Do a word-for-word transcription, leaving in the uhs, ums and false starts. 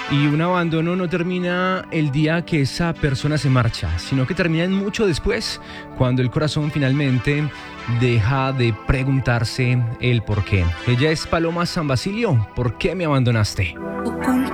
Y un abandono no termina el día que esa persona se marcha, sino que termina mucho después, cuando el corazón finalmente deja de preguntarse el por qué. Ella es Paloma San Basilio. ¿Por qué me abandonaste?